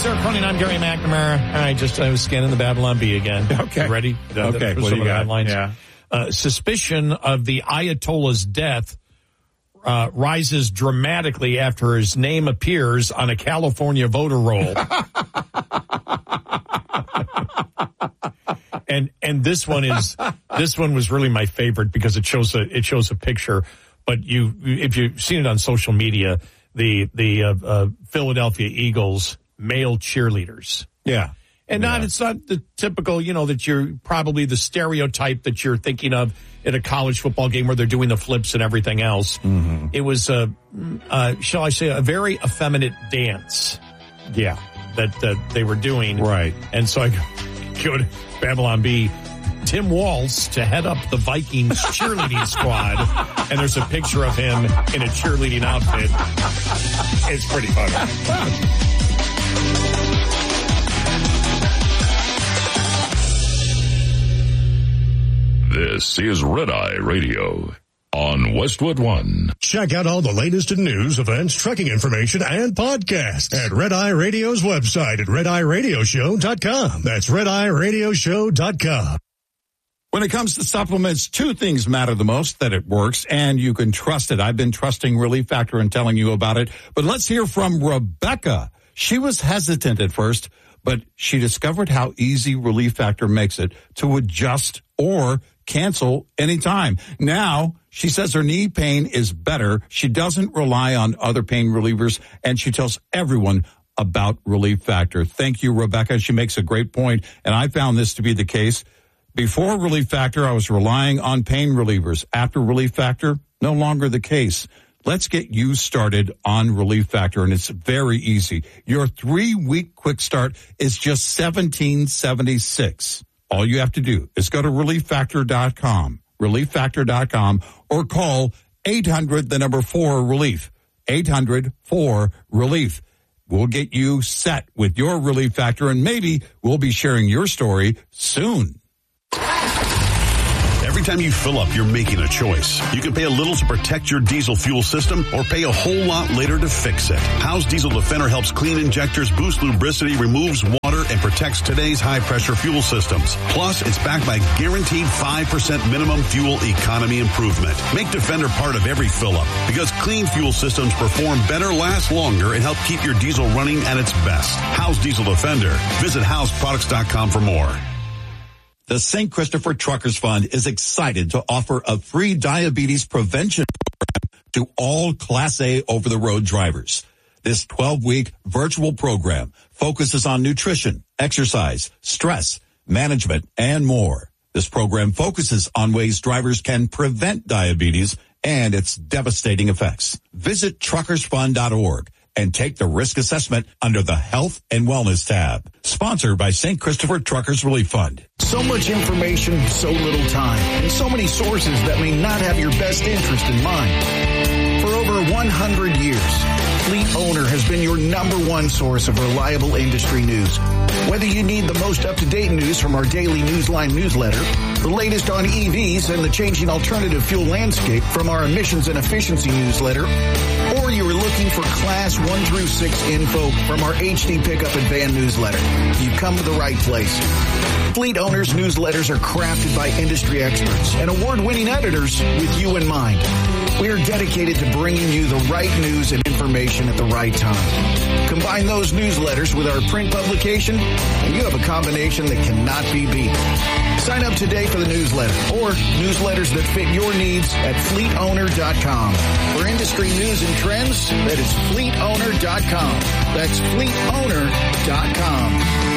Sarah Cronin. I'm Gary McNamara. I was scanning the Babylon Bee again. Okay. Ready? Okay. What do you got? Headlines. Yeah. Suspicion of the Ayatollah's death rises dramatically after his name appears on a California voter roll. And this one was really my favorite because it shows a picture. But if you've seen it on social media, the Philadelphia Eagles male cheerleaders. Yeah. And it's not the typical, that you're probably the stereotype that you're thinking of at a college football game where they're doing the flips and everything else. Mm-hmm. It was shall I say, a very effeminate dance. Yeah. That they were doing. Right. And so I go to Babylon Bee, Tim Walz to head up the Vikings cheerleading squad. And there's a picture of him in a cheerleading outfit. It's pretty funny. This is Red Eye Radio on Westwood One. Check out all the latest in news, events, trekking information, and podcasts at Red Eye Radio's website at RedEyeRadioshow.com. That's RedEyeRadioshow.com. When it comes to supplements, two things matter the most: that it works and you can trust it. I've been trusting Relief Factor and telling you about it. But let's hear from Rebecca. She was hesitant at first, but she discovered how easy Relief Factor makes it to adjust or cancel anytime. Now, she says her knee pain is better. She doesn't rely on other pain relievers, and she tells everyone about Relief Factor. Thank you, Rebecca. She makes a great point, and I found this to be the case. Before Relief Factor, I was relying on pain relievers. After Relief Factor, no longer the case. Let's get you started on Relief Factor, and it's very easy. Your 3-week quick start is just $17.76. All you have to do is go to ReliefFactor.com, ReliefFactor.com, or call 800-4-RELIEF, 800-4-RELIEF. We'll get you set with your Relief Factor, and maybe we'll be sharing your story soon. Every time you fill up, you're making a choice. You can pay a little to protect your diesel fuel system or pay a whole lot later to fix it. Howe's Diesel Defender helps clean injectors, boost lubricity, removes water, and protects today's high-pressure fuel systems. Plus, it's backed by guaranteed 5% minimum fuel economy improvement. Make Defender part of every fill-up because clean fuel systems perform better, last longer, and help keep your diesel running at its best. Howe's Diesel Defender. Visit HowesProducts.com for more. The St. Christopher Truckers Fund is excited to offer a free diabetes prevention program to all Class A over-the-road drivers. This 12-week virtual program focuses on nutrition, exercise, stress, management, and more. This program focuses on ways drivers can prevent diabetes and its devastating effects. Visit truckersfund.org and take the risk assessment under the Health and Wellness tab. Sponsored by St. Christopher Truckers Relief Fund. So much information, so little time, and so many sources that may not have your best interest in mind. For over 100 years, Fleet Owner has been your number one source of reliable industry news. Whether you need the most up-to-date news from our daily Newsline newsletter, the latest on EVs and the changing alternative fuel landscape from our emissions and efficiency newsletter, or you are looking for Class 1 through 6 info from our HD Pickup and Van newsletter, you've come to the right place. Fleet Owners newsletters are crafted by industry experts and award-winning editors with you in mind. We are dedicated to bringing you the right news and information at the right time. Combine those newsletters with our print publication, and you have a combination that cannot be beat. Sign up today for the newsletter or newsletters that fit your needs at fleetowner.com. For industry news and trends, that is fleetowner.com. That's fleetowner.com.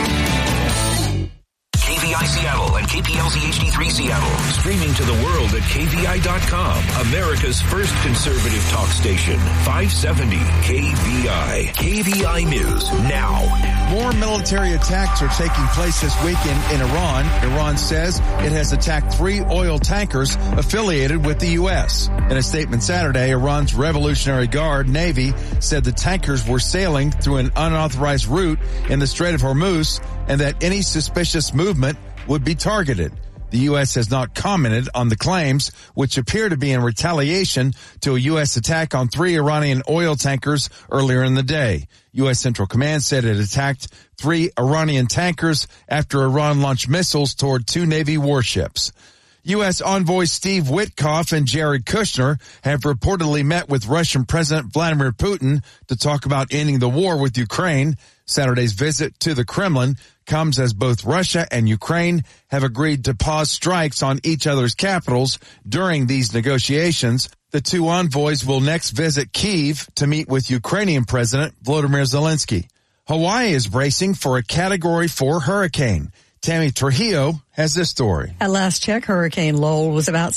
KVI Seattle and KPLZ HD3 Seattle. Streaming to the world at KVI.com. America's first conservative talk station. 570 KVI. KVI News now. More military attacks are taking place this weekend in Iran. Iran says it has attacked 3 oil tankers affiliated with the U.S. In a statement Saturday, Iran's Revolutionary Guard Navy said the tankers were sailing through an unauthorized route in the Strait of Hormuz and that any suspicious movement would be targeted. The U.S. has not commented on the claims, which appear to be in retaliation to a U.S. attack on 3 Iranian oil tankers earlier in the day. U.S. Central Command said it attacked 3 Iranian tankers after Iran launched missiles toward 2 Navy warships. U.S. envoys Steve Witkoff and Jared Kushner have reportedly met with Russian President Vladimir Putin to talk about ending the war with Ukraine. Saturday's visit to the Kremlin comes as both Russia and Ukraine have agreed to pause strikes on each other's capitals during these negotiations. The 2 envoys will next visit Kyiv to meet with Ukrainian President Volodymyr Zelensky. Hawaii is bracing for a Category 4 hurricane. Tammy Trujillo has this story. At last check, Hurricane Lowell was about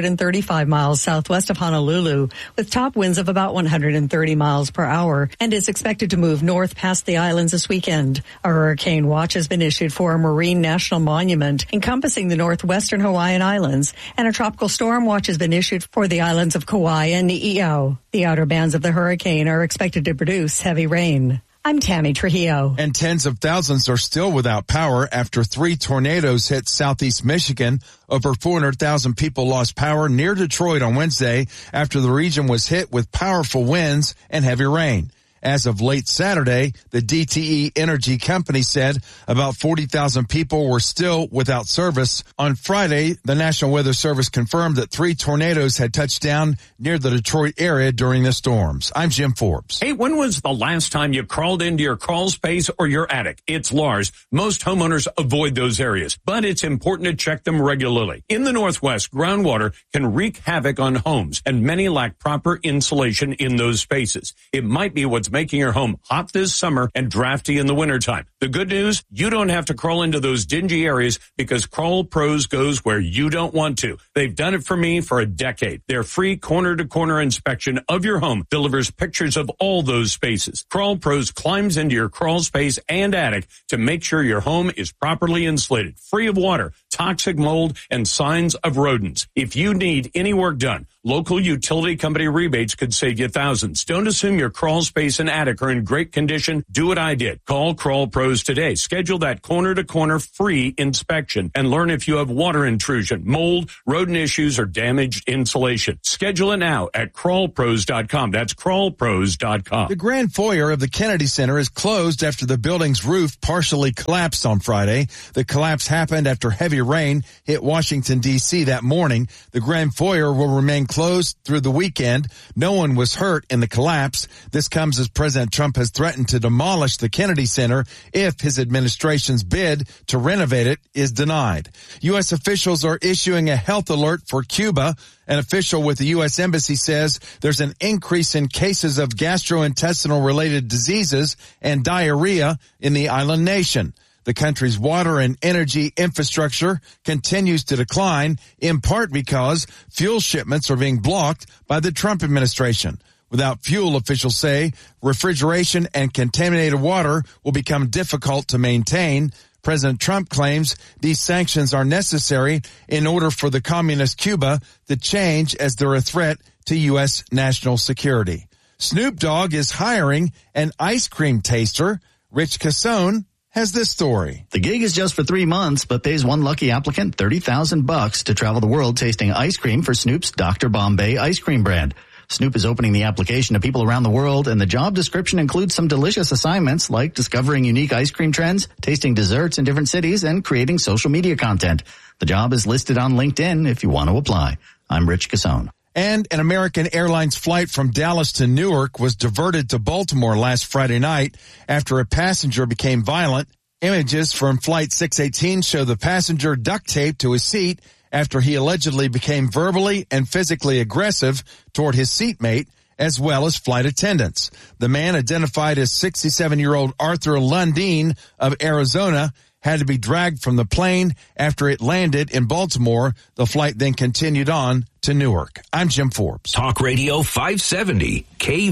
635 miles southwest of Honolulu, with top winds of about 130 miles per hour, and is expected to move north past the islands this weekend. A hurricane watch has been issued for a marine national monument encompassing the northwestern Hawaiian Islands, and a tropical storm watch has been issued for the islands of Kauai and Ni'ihau. The outer bands of the hurricane are expected to produce heavy rain. I'm Tammy Trujillo. And tens of thousands are still without power after 3 tornadoes hit southeast Michigan. Over 400,000 people lost power near Detroit on Wednesday after the region was hit with powerful winds and heavy rain. As of late Saturday, the DTE Energy Company said about 40,000 people were still without service. On Friday, the National Weather Service confirmed that 3 tornadoes had touched down near the Detroit area during the storms. I'm Jim Forbes. Hey, when was the last time you crawled into your crawl space or your attic? It's Lars. Most homeowners avoid those areas, but it's important to check them regularly. In the Northwest, groundwater can wreak havoc on homes, and many lack proper insulation in those spaces. It might be what's making your home hot this summer and drafty in the wintertime. The good news, you don't have to crawl into those dingy areas because Crawl Pros goes where you don't want to. They've done it for me for a decade. Their free corner-to-corner inspection of your home delivers pictures of all those spaces. Crawl Pros climbs into your crawl space and attic to make sure your home is properly insulated, free of water, toxic mold, and signs of rodents. If you need any work done, local utility company rebates could save you thousands. Don't assume your crawl space and attic are in great condition. Do what I did. Call Crawl Pros today. Schedule that corner-to-corner free inspection and learn if you have water intrusion, mold, rodent issues, or damaged insulation. Schedule it now at crawlpros.com. That's crawlpros.com. The grand foyer of the Kennedy Center is closed after the building's roof partially collapsed on Friday. The collapse happened after heavy rain hit Washington, D.C. that morning. The grand foyer will remain closed through the weekend. No one was hurt in the collapse. This comes as President Trump has threatened to demolish the Kennedy Center if his administration's bid to renovate it is denied. U.S. officials are issuing a health alert for Cuba. An official with the U.S. Embassy says there's an increase in cases of gastrointestinal-related diseases and diarrhea in the island nation. The country's water and energy infrastructure continues to decline, in part because fuel shipments are being blocked by the Trump administration. Without fuel, officials say, refrigeration and contaminated water will become difficult to maintain. President Trump claims these sanctions are necessary in order for the communist Cuba to change as they're a threat to U.S. national security. Snoop Dogg is hiring an ice cream taster. Rich Cassone has this story. The gig is just for 3 months, but pays one lucky applicant $30,000 to travel the world tasting ice cream for Snoop's Dr. Bombay ice cream brand. Snoop is opening the application to people around the world, and the job description includes some delicious assignments like discovering unique ice cream trends, tasting desserts in different cities, and creating social media content. The job is listed on LinkedIn if you want to apply. I'm Rich Cassone. And an American Airlines flight from Dallas to Newark was diverted to Baltimore last Friday night after a passenger became violent. Images from Flight 618 show the passenger duct taped to his seat after he allegedly became verbally and physically aggressive toward his seatmate as well as flight attendants. The man, identified as 67-year-old Arthur Lundeen of Arizona, had to be dragged from the plane after it landed in Baltimore. The flight then continued on to Newark. I'm Jim Forbes. Talk Radio 570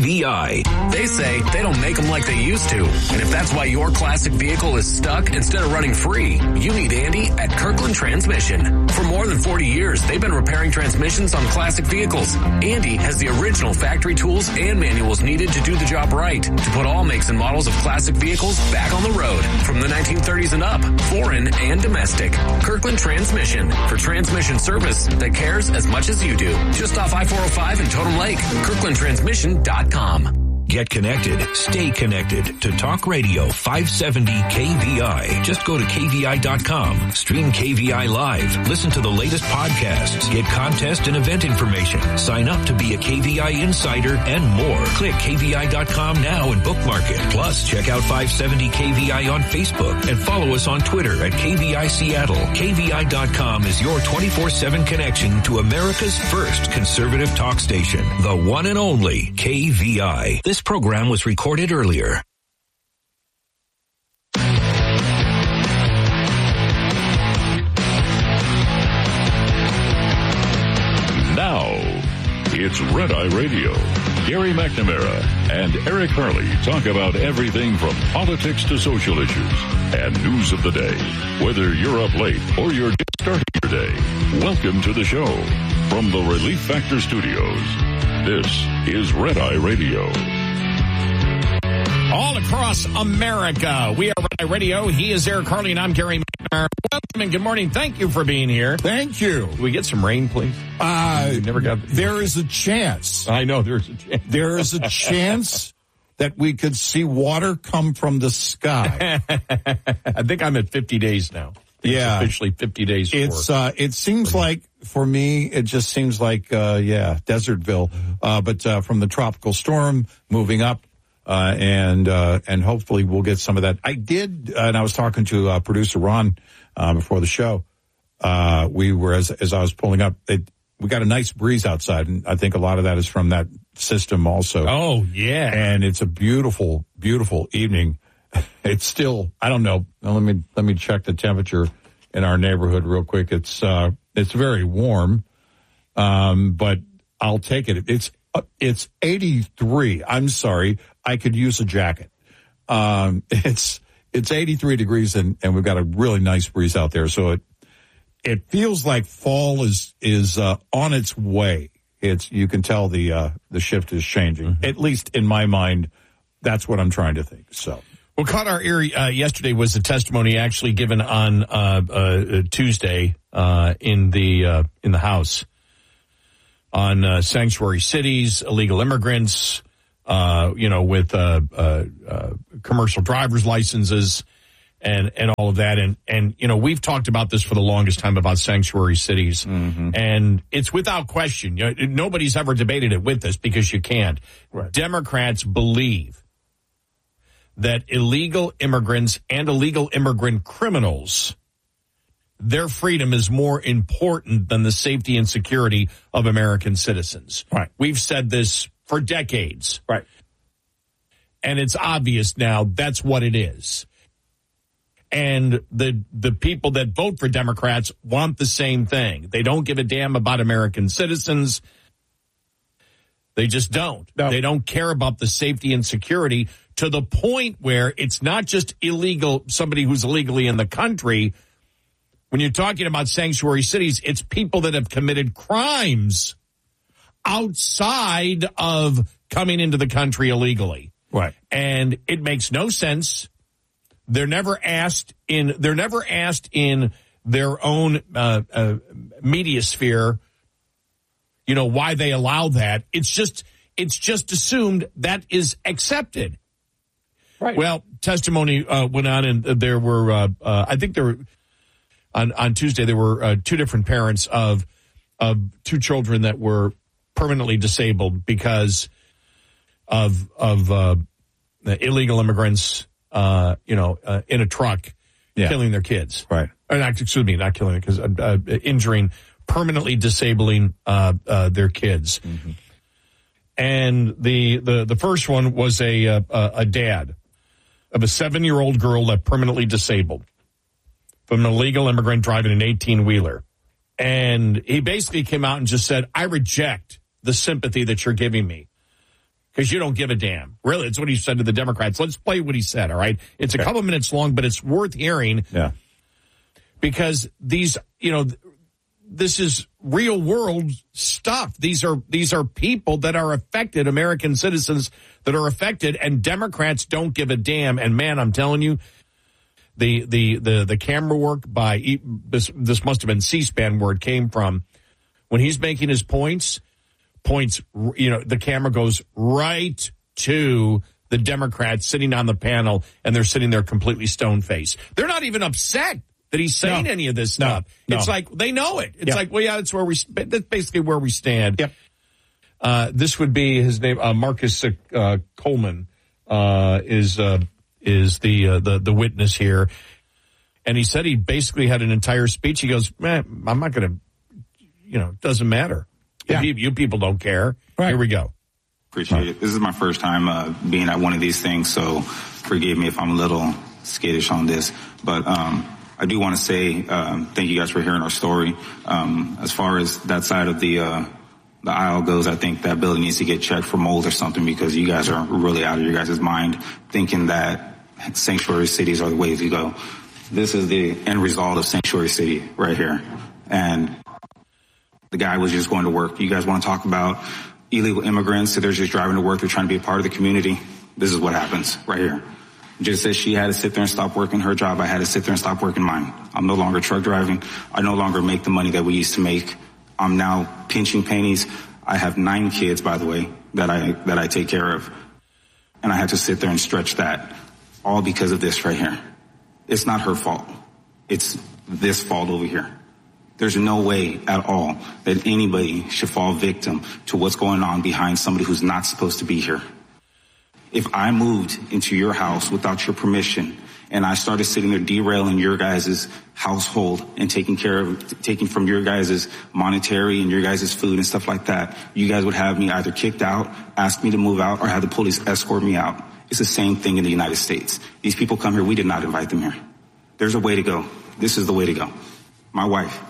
KVI. They say they don't make them like they used to. And if that's why your classic vehicle is stuck instead of running free, you need Andy at Kirkland Transmission. For more than 40 years, they've been repairing transmissions on classic vehicles. Andy has the original factory tools and manuals needed to do the job right, to put all makes and models of classic vehicles back on the road. From the 1930s and up, pickup, foreign and domestic. Kirkland Transmission, for transmission service that cares as much as you do. Just off I-405 in Totem Lake. KirklandTransmission.com. Get connected. Stay connected to Talk Radio 570 KVI. Just go to KVI.com. Stream KVI live. Listen to the latest podcasts. Get contest and event information. Sign up to be a KVI insider and more. Click KVI.com now and bookmark it. Plus, check out 570 KVI on Facebook and follow us on Twitter at KVI Seattle. KVI.com is your 24/7 connection to America's first conservative talk station. The one and only KVI. This program was recorded earlier. Now, it's Red Eye Radio. Gary McNamara and Eric Harley talk about everything from politics to social issues and news of the day. Whether you're up late or you're just starting your day, welcome to the show. From the Relief Factor Studios, this is Red Eye Radio. All across America, we are Red Eye Radio. He is Eric Harley, and I'm Gary McNamara. Welcome and good morning. Thank you for being here. Thank you. Can we get some rain, please? Never got. There is a chance. I know there's a chance. There is a chance that we could see water come from the sky. I think I'm at 50 days now. Yeah, it's officially 50 days. It seems like for me, it just seems like Desertville. But from the tropical storm moving up. And hopefully we'll get some of that. I did, and I was talking to producer Ron before the show. We were, as I was pulling up, we got a nice breeze outside, and I think a lot of that is from that system also. Oh, yeah. And it's a beautiful, beautiful evening. It's still, I don't know. Now, let me check the temperature in our neighborhood real quick. It's very warm, but I'll take it. It's 83. I'm sorry. I could use a jacket. It's 83 degrees and we've got a really nice breeze out there. So it feels like fall is on its way. You can tell the shift is changing. Mm-hmm. At least in my mind, that's what I'm trying to think. So. What caught our ear yesterday was the testimony actually given on Tuesday in the House on sanctuary cities, illegal immigrants, with commercial driver's licenses and all of that. And we've talked about this for the longest time about sanctuary cities. Mm-hmm. And it's without question. Nobody's ever debated it with us because you can't. Right. Democrats believe that illegal immigrants and illegal immigrant criminals, their freedom is more important than the safety and security of American citizens. Right. We've said this for decades. Right. And it's obvious now that's what it is. And the people that vote for Democrats want the same thing. They don't give a damn about American citizens. They just don't. No. They don't care about the safety and security to the point where it's not just illegal, somebody who's illegally in the country. When you're talking about sanctuary cities, it's people that have committed crimes outside of coming into the country illegally. Right. And it makes no sense. They're never asked in their own media sphere, why they allow that. It's just assumed that is accepted. Right. Well, testimony went on, and there were I think there were on Tuesday there were two different parents of two children that were permanently disabled because of illegal immigrants, in a truck, killing their kids. Right. Not killing them, because injuring, permanently disabling their kids. Mm-hmm. And the first one was a dad of a 7-year-old girl that permanently disabled from an illegal immigrant driving an 18-wheeler. And he basically came out and just said, I reject the sympathy that you're giving me because you don't give a damn. Really, it's what he said to the Democrats. Let's play what he said, all right? It's a couple minutes long, but it's worth hearing. Yeah. Because these, this is real world stuff. These are people that are affected, American citizens that are affected, and Democrats don't give a damn. And man, I'm telling you, the camera work by this must have been C-SPAN where it came from. When he's making his points, the camera goes right to the Democrats sitting on the panel, and they're sitting there completely stone-faced. They're not even upset that he's saying any of this stuff. No. It's like they know it. It's like, well, yeah, that's basically where we stand. Yep. This would be his name. Marcus Coleman is the witness here, and he said he basically had an entire speech. He goes, "Man, I'm not going to, it doesn't matter. Yeah. You people don't care." Right. Here we go. Appreciate it. This is my first time being at one of these things, so forgive me if I'm a little skittish on this. But I do want to say thank you guys for hearing our story. As far as that side of the aisle goes, I think that building needs to get checked for mold or something, because you guys are really out of your guys' mind thinking that sanctuary cities are the way to go. This is the end result of sanctuary city right here. And the guy was just going to work. You guys want to talk about illegal immigrants, so they're just driving to work, they're trying to be a part of the community. This is what happens right here. Just as she had to sit there and stop working her job, I had to sit there and stop working mine. I'm no longer truck driving. I no longer make the money that we used to make. I'm now pinching pennies. I have 9 kids, by the way, that I take care of. And I had to sit there and stretch that, all because of this right here. It's not her fault. It's this fault over here. There's no way at all that anybody should fall victim to what's going on behind somebody who's not supposed to be here. If I moved into your house without your permission and I started sitting there derailing your guys' household and taking from your guys' monetary and your guys' food and stuff like that, you guys would have me either kicked out, ask me to move out, or have the police escort me out. It's the same thing in the United States. These people come here. We did not invite them here. There's a way to go. This is the way to go. My wife,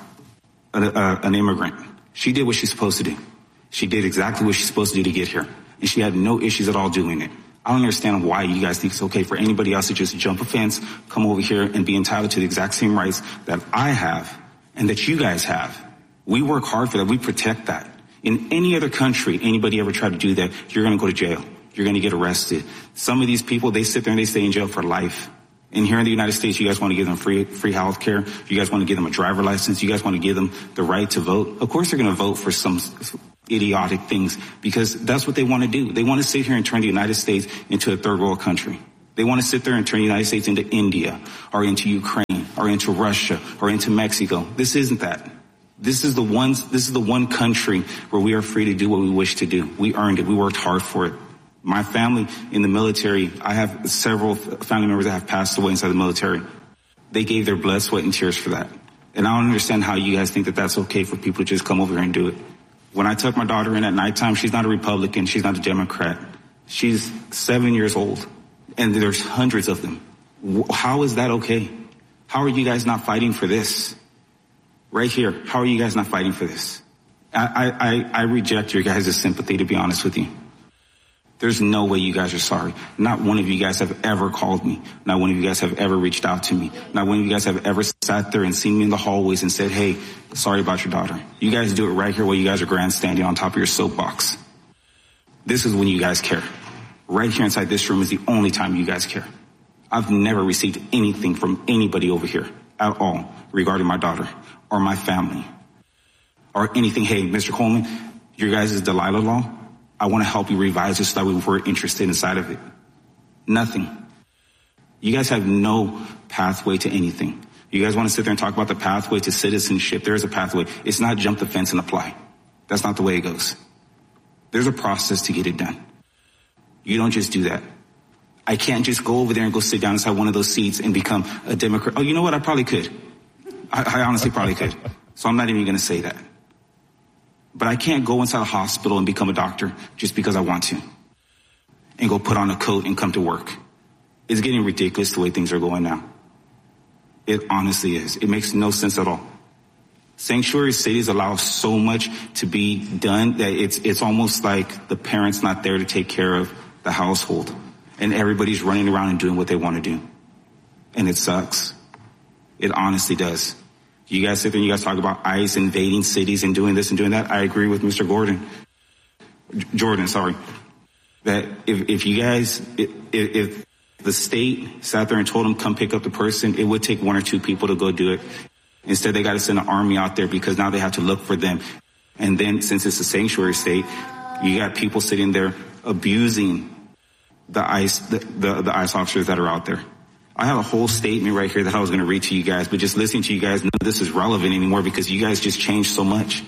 an immigrant, she did what she's supposed to do. She did exactly what she's supposed to do to get here. And she had no issues at all doing it. I don't understand why you guys think it's okay for anybody else to just jump a fence, come over here, and be entitled to the exact same rights that I have and that you guys have. We work hard for that. We protect that. In any other country, anybody ever try to do that, you're going to go to jail. You're going to get arrested. Some of these people, they sit there and they stay in jail for life. And here in the United States, you guys want to give them free health care. You guys want to give them a driver license. You guys want to give them the right to vote. Of course, they're going to vote for some idiotic things, because that's what they want to do. They want to sit here and turn the United States into a third world country. They want to sit there and turn the United States into India or into Ukraine or into Russia or into Mexico. This isn't that. This is the one country where we are free to do what we wish to do. We earned it. We worked hard for it. My family in the military, I have several family members that have passed away inside the military. They gave their blood, sweat, and tears for that. And I don't understand how you guys think that that's okay for people to just come over here and do it. When I took my daughter in at nighttime, she's not a Republican. She's not a Democrat. She's 7 years old, and there's hundreds of them. How is that okay? How are you guys not fighting for this? Right here, how are you guys not fighting for this? I reject your guys' sympathy, to be honest with you. There's no way you guys are sorry. Not one of you guys have ever called me. Not one of you guys have ever reached out to me. Not one of you guys have ever sat there and seen me in the hallways and said, hey, sorry about your daughter. You guys do it right here while you guys are grandstanding on top of your soapbox. This is when you guys care. Right here inside this room is the only time you guys care. I've never received anything from anybody over here at all regarding my daughter or my family or anything. Hey, Mr. Coleman, your guys' Delilah law, I want to help you revise this so that we're interested inside of it. Nothing. You guys have no pathway to anything. You guys want to sit there and talk about the pathway to citizenship. There is a pathway. It's not jump the fence and apply. That's not the way it goes. There's a process to get it done. You don't just do that. I can't just go over there and go sit down inside one of those seats and become a Democrat. Oh, you know what? I probably could. I honestly probably could. So I'm not even going to say that. But I can't go inside a hospital and become a doctor just because I want to and go put on a coat and come to work. It's getting ridiculous the way things are going now. It honestly is. It makes no sense at all. Sanctuary cities allow so much to be done that it's almost like the parents not there to take care of the household, and everybody's running around and doing what they want to do. And it sucks. It honestly does. You guys sit there and you guys talk about ICE invading cities and doing this and doing that. I agree with Mr. Jordan, that if you guys, if the state sat there and told them, come pick up the person, it would take 1 or 2 people to go do it. Instead, they got to send an army out there because now they have to look for them. And then since it's a sanctuary state, you got people sitting there abusing the ICE officers that are out there. I have a whole statement right here that I was going to read to you guys, but just listening to you guys, none of this is relevant anymore because you guys just changed so much.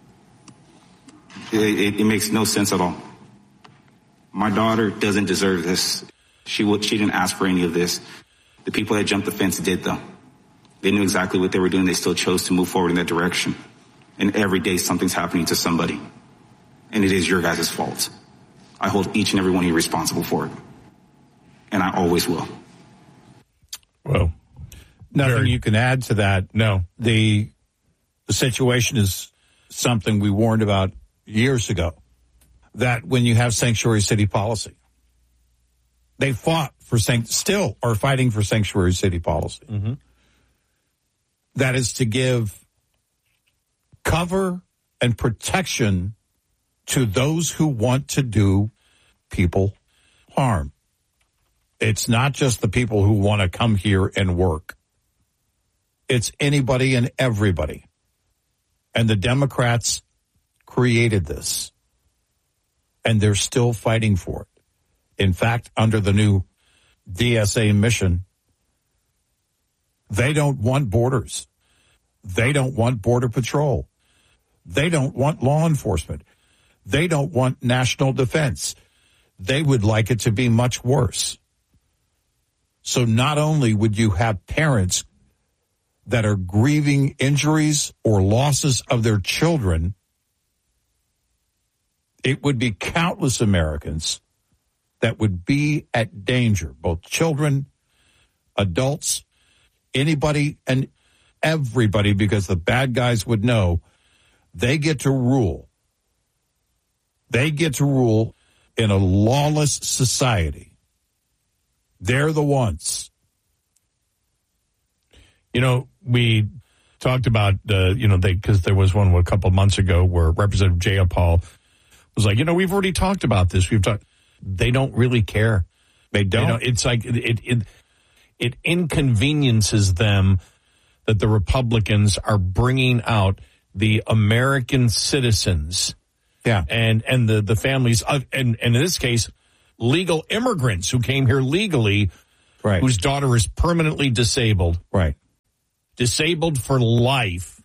It makes no sense at all. My daughter doesn't deserve this. She didn't ask for any of this. The people that jumped the fence did, though. They knew exactly what they were doing. They still chose to move forward in that direction. And every day something's happening to somebody. And it is your guys' fault. I hold each and every one of you responsible for it. And I always will. Well, nothing you can add to that. No. The situation is something we warned about years ago, that when you have sanctuary city policy, they fought for, still are fighting for sanctuary city policy. Mm-hmm. That is to give cover and protection to those who want to do people harm. It's not just the people who want to come here and work. It's anybody and everybody. And the Democrats created this. And they're still fighting for it. In fact, under the new DSA mission, they don't want borders. They don't want border patrol. They don't want law enforcement. They don't want national defense. They would like it to be much worse. So not only would you have parents that are grieving injuries or losses of their children, it would be countless Americans that would be at danger, both children, adults, anybody and everybody, because the bad guys would know they get to rule. They get to rule in a lawless society. They're the ones. You know, we talked about, because there was one a couple of months ago where Representative Jayapal was like, we've already talked about this. They don't really care. They don't. It's like it inconveniences them that the Republicans are bringing out the American citizens. Yeah. And the families of, and in this case, legal immigrants who came here legally, right, whose daughter is permanently disabled. Right. Disabled for life.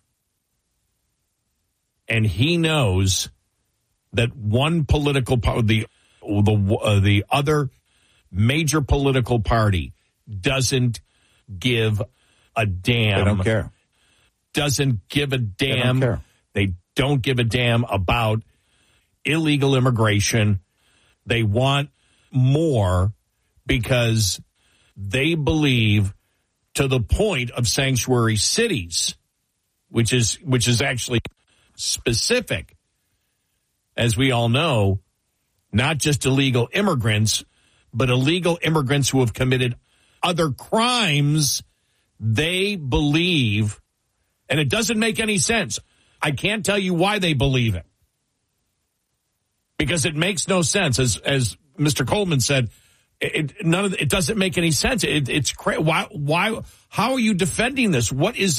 And he knows that one political party, the other major political party doesn't give a damn. They don't care. Doesn't give a damn. They don't care. They don't give a damn about illegal immigration. They want more because they believe, to the point of sanctuary cities, which is actually specific, as we all know, not just illegal immigrants, but illegal immigrants who have committed other crimes. They believe, and it doesn't make any sense. I can't tell you why they believe it, because it makes no sense. As Mr. Coleman said, it doesn't make any sense. It's crazy. Why? How are you defending this? What is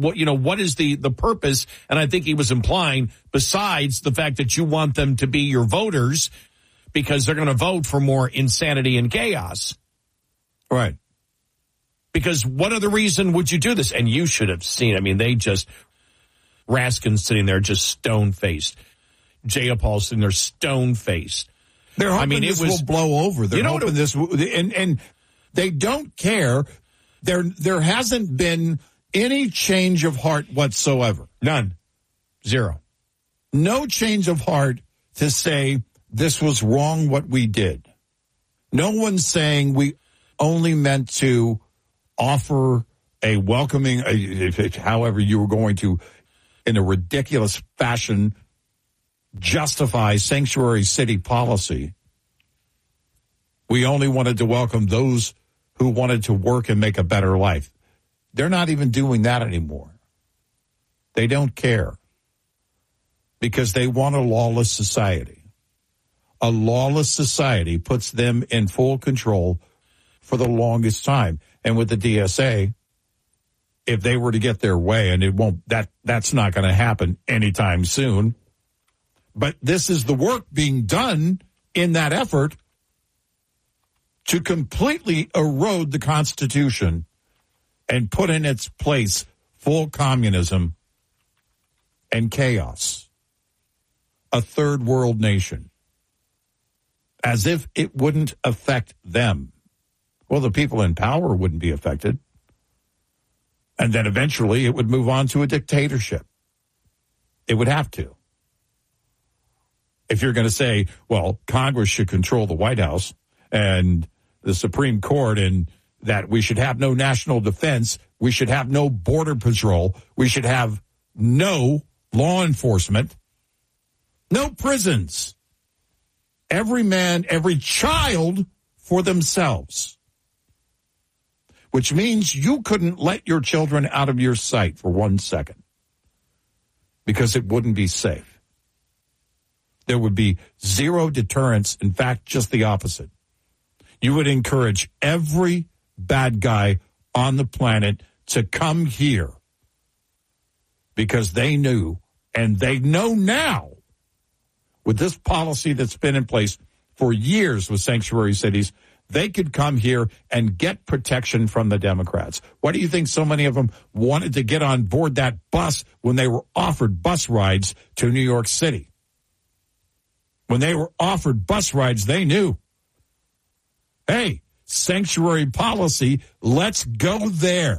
the purpose? And I think he was implying, besides the fact that you want them to be your voters because they're going to vote for more insanity and chaos. Right. Because what other reason would you do this? And you should have seen. I mean, Raskin sitting there just stone-faced. Jayapal sitting there stone-faced. They're hoping this will blow over. They're hoping this, and they don't care. There hasn't been any change of heart whatsoever. None. Zero. No change of heart to say this was wrong what we did. No one's saying we only meant to offer a welcoming, however you were going to, in a ridiculous fashion, justify sanctuary city policy. We only wanted to welcome those who wanted to work and make a better life. They're not even doing that anymore. They don't care because they want a lawless society. A lawless society puts them in full control for the longest time. And with the DSA, if they were to get their way, and it won't, that's not going to happen anytime soon. But this is the work being done in that effort to completely erode the Constitution and put in its place full communism and chaos. A third world nation. As if it wouldn't affect them. Well, the people in power wouldn't be affected. And then eventually it would move on to a dictatorship. It would have to. If you're going to say, well, Congress should control the White House and the Supreme Court, and that we should have no national defense, we should have no border patrol, we should have no law enforcement, no prisons. Every man, every child for themselves. Which means you couldn't let your children out of your sight for 1 second. Because it wouldn't be safe. There would be zero deterrence. In fact, just the opposite. You would encourage every bad guy on the planet to come here. Because they knew, and they know now, with this policy that's been in place for years with sanctuary cities, they could come here and get protection from the Democrats. Why do you think so many of them wanted to get on board that bus when they were offered bus rides to New York City? When they were offered bus rides, they knew, hey, sanctuary policy, let's go there.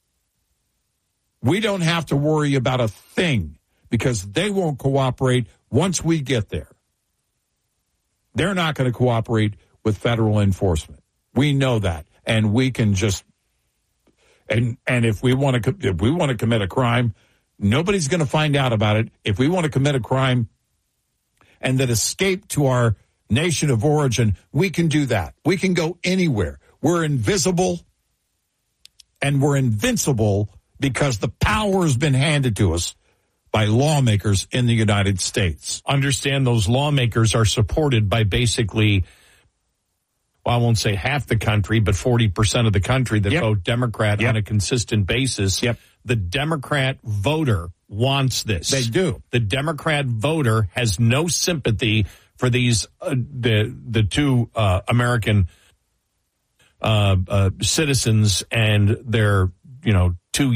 We don't have to worry about a thing because they won't cooperate once we get there. They're not going to cooperate with federal enforcement. We know that. And we can just, and if we want to commit a crime, nobody's going to find out about it. If we want to commit a crime and then escape to our nation of origin, we can do that. We can go anywhere. We're invisible and we're invincible because the power has been handed to us by lawmakers in the United States. Understand those lawmakers are supported by basically, well, I won't say half the country, but 40% of the country that vote Democrat on a consistent basis. The Democrat voter wants this. They do. The Democrat voter has no sympathy for these the two American citizens and their